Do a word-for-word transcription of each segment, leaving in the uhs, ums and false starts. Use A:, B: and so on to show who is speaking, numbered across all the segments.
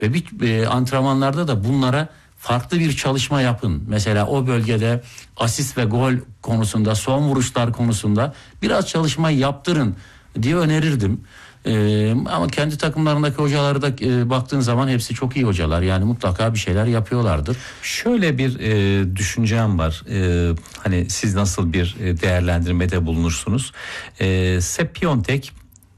A: Ve bir e, antrenmanlarda da bunlara farklı bir çalışma yapın. Mesela o bölgede asist ve gol konusunda, son vuruşlar konusunda biraz çalışma yaptırın diye önerirdim. Ee, ama kendi takımlarındaki hocaları da e, baktığın zaman hepsi çok iyi hocalar. Yani mutlaka bir şeyler yapıyorlardır.
B: Şöyle bir e, düşüncem var. E, hani siz nasıl bir değerlendirmede bulunursunuz? E, Sepp Piontek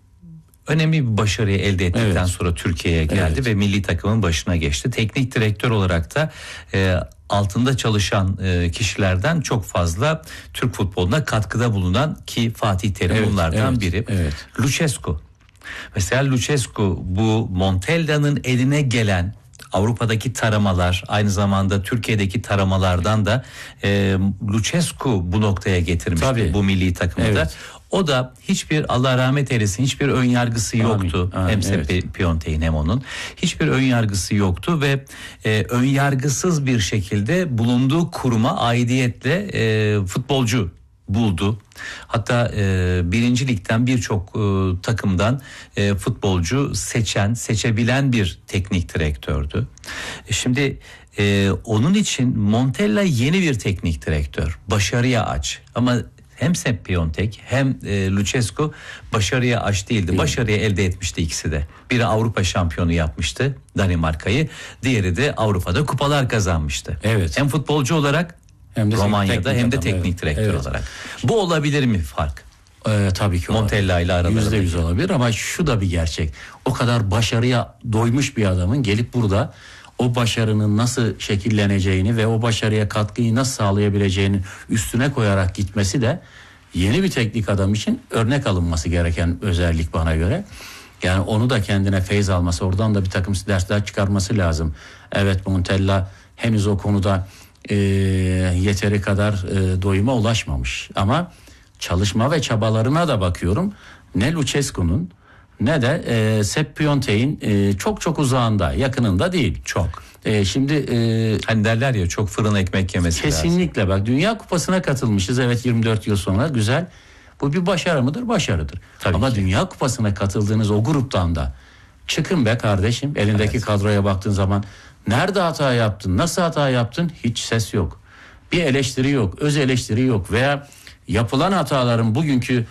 B: önemli bir başarıyı elde ettikten evet. sonra Türkiye'ye geldi evet. ve milli takımın başına geçti. Teknik direktör olarak da e, altında çalışan e, kişilerden çok fazla Türk futboluna katkıda bulunan, ki Fatih Terim evet, bunlardan
A: evet,
B: biri.
A: Evet.
B: Lucescu. Mesela Lucescu bu Montella'nın eline gelen Avrupa'daki taramalar, aynı zamanda Türkiye'deki taramalardan da e, Lucescu bu noktaya getirmişti. Tabii. Bu milli takımı evet. da. O da hiçbir, Allah rahmet eylesin, hiçbir ön yargısı yoktu. Amin, amin, hem Sepp evet. Piontek'in hem onun. Hiçbir ön yargısı yoktu ve e, ön yargısız bir şekilde bulunduğu kuruma aidiyetle e, futbolcu buldu. Hatta e, birinci ligden birçok e, takımdan e, futbolcu seçen, seçebilen bir teknik direktördü. E, şimdi e, onun için Montella yeni bir teknik direktör. Başarıya aç. Ama hem Sepp Piontek hem e, Lucescu başarıya aç değildi. Değil. Başarıyı elde etmişti ikisi de. Biri Avrupa şampiyonu yapmıştı, Danimarka'yı. Diğeri de Avrupa'da kupalar kazanmıştı. Evet. Hem futbolcu olarak hem de Romanya'da hem de teknik evet. direktör evet. olarak. Bu olabilir mi fark?
A: Ee, tabii ki
B: Montella ile aralarında.
A: yüzde yüz olabilir ama şu da bir gerçek. O kadar başarıya doymuş bir adamın gelip burada o başarının nasıl şekilleneceğini ve o başarıya katkıyı nasıl sağlayabileceğini üstüne koyarak gitmesi de yeni bir teknik adam için örnek alınması gereken özellik bana göre. Yani onu da kendine feyz alması, oradan da bir takım dersler çıkarması lazım. Evet, Montella henüz o konuda e, yeteri kadar e, doyuma ulaşmamış. Ama çalışma ve çabalarına da bakıyorum. Ne Lucescu'nun ne de e, Sepp Piontek'in e, çok çok uzağında, yakınında değil.
B: Çok.
A: E, şimdi e,
B: hani derler ya, çok fırın ekmek yemesi
A: kesinlikle
B: lazım.
A: Bak, Dünya Kupası'na katılmışız. Evet, yirmi dört yıl sonra, güzel. Bu bir başarı mıdır? Başarıdır. Tabii Ama ki. Dünya Kupası'na katıldığınız o gruptan da çıkın be kardeşim. Elindeki evet. kadroya baktığın zaman nerede hata yaptın? Nasıl hata yaptın? Hiç ses yok. Bir eleştiri yok. Öz eleştiri yok. Veya yapılan hataların bugünkü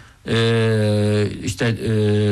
A: Ee, işte e,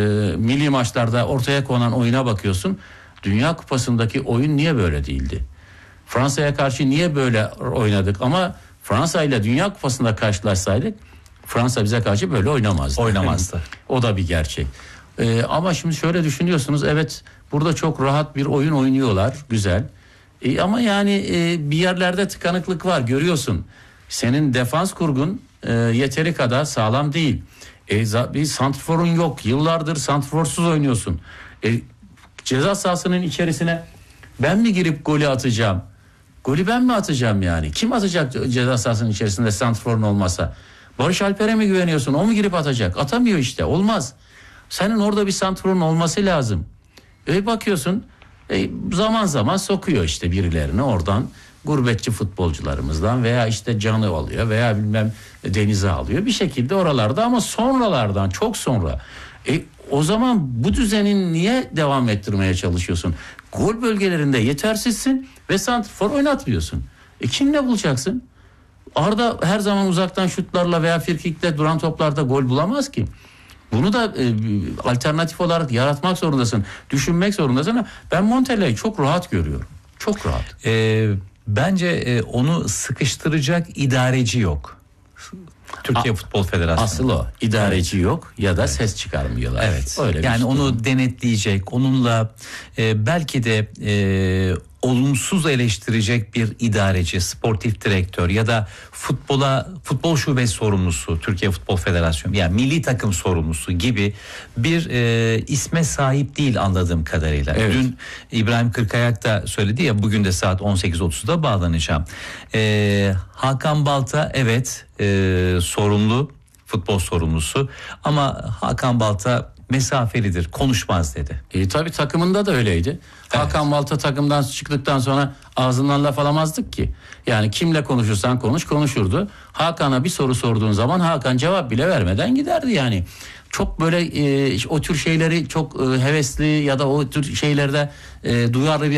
A: milli maçlarda ortaya konan oyuna bakıyorsun. Dünya Kupası'ndaki oyun niye böyle değildi? Fransa'ya karşı niye böyle oynadık? Ama Fransa ile Dünya Kupası'nda karşılaşsaydık Fransa bize karşı böyle oynamazdı.
B: Oynamazdı.
A: O da bir gerçek. Ee, ama şimdi şöyle düşünüyorsunuz. Evet, burada çok rahat bir oyun oynuyorlar. Güzel. Ee, ama yani e, bir yerlerde tıkanıklık var, görüyorsun. Senin defans kurgun e, yeteri kadar sağlam değil. E, bir santrforun yok. Yıllardır santrforsuz oynuyorsun. E, ceza sahasının içerisine ben mi girip golü atacağım? Golü ben mi atacağım yani? Kim atacak ceza sahasının içerisinde santrforun olmasa? Barış Alper'e mi güveniyorsun? O mu girip atacak? Atamıyor işte. Olmaz. Senin orada bir santrforun olması lazım. E, bakıyorsun e, zaman zaman sokuyor işte birilerini oradan. Gurbetçi futbolcularımızdan veya işte Can'ı alıyor veya bilmem Deniz'i alıyor bir şekilde oralarda, ama sonralardan, çok sonra. E, o zaman bu düzenin niye devam ettirmeye çalışıyorsun? Gol bölgelerinde yetersizsin ve santrfor oynatmıyorsun. E, kimle bulacaksın? Arda her zaman uzaktan şutlarla veya frikikle duran toplarda gol bulamaz ki. Bunu da e, alternatif olarak yaratmak zorundasın, düşünmek zorundasın. Ama ben Montella'yı çok rahat görüyorum. Çok rahat.
B: Eee Bence e, onu sıkıştıracak idareci yok. Türkiye A- Futbol Federasyonu.
A: Asıl o. İdareci evet. yok ya da evet. ses çıkarmıyorlar.
B: Evet. Öyle yani onu durum. denetleyecek, onunla e, belki de e, olumsuz eleştirecek bir idareci, sportif direktör ya da futbola futbol şube sorumlusu, Türkiye Futbol Federasyonu, yani milli takım sorumlusu gibi bir e, isme sahip değil anladığım kadarıyla. Evet. Dün İbrahim Kırkayak da söyledi ya, bugün de saat on sekiz otuzda bağlanacağım. E, Hakan Balta evet e, sorumlu, futbol sorumlusu, ama Hakan Balta mesafelidir, konuşmaz dedi.
A: E, tabii takımında da öyleydi.
B: Evet.
A: Hakan Balta takımdan çıktıktan sonra ağzından laf alamazdık ki. Yani kimle konuşursan konuş konuşurdu. Hakan'a bir soru sorduğun zaman Hakan cevap bile vermeden giderdi yani. Çok böyle e, o tür şeyleri çok e, hevesli ya da o tür şeylerde e, duyarlı bir